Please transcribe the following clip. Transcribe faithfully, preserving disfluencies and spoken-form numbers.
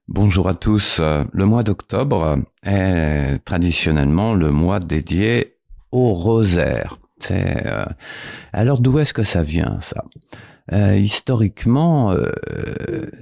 Bonjour à tous. Euh, Le mois d'octobre est traditionnellement le mois dédié au rosaire. C'est, euh, alors d'où est-ce que ça vient ça? Euh, historiquement, euh,